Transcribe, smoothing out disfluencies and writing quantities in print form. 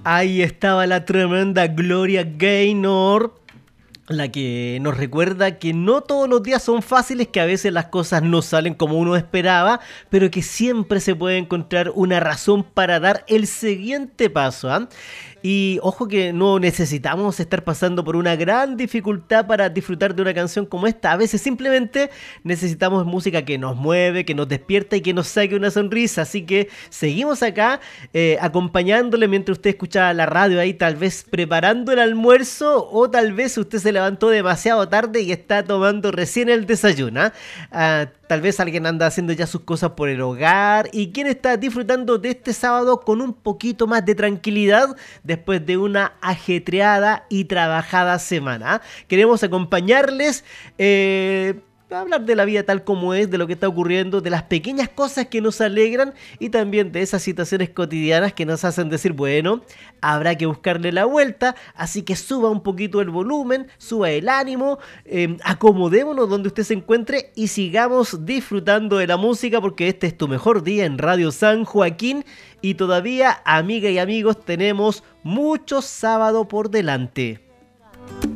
Ahí estaba la tremenda Gloria Gaynor, la que nos recuerda que no todos los días son fáciles, que a veces las cosas no salen como uno esperaba, pero que siempre se puede encontrar una razón para dar el siguiente paso, ¿ah? Y ojo que no necesitamos estar pasando por una gran dificultad para disfrutar de una canción como esta. A veces simplemente necesitamos música que nos mueve, que nos despierta y que nos saque una sonrisa. Así que seguimos acá acompañándole mientras usted escucha la radio ahí, tal vez preparando el almuerzo, o tal vez usted se levantó demasiado tarde y está tomando recién el desayuno, ¿ah? Tal vez alguien anda haciendo ya sus cosas por el hogar, y quien está disfrutando de este sábado con un poquito más de tranquilidad después de una ajetreada y trabajada semana. Queremos acompañarles a hablar de la vida tal como es, de lo que está ocurriendo, de las pequeñas cosas que nos alegran y también de esas situaciones cotidianas que nos hacen decir, bueno, habrá que buscarle la vuelta, así que suba un poquito el volumen, suba el ánimo, acomodémonos donde usted se encuentre y sigamos disfrutando de la música, porque este es tu mejor día en Radio San Joaquín y todavía, amigas y amigos, tenemos mucho sábado por delante.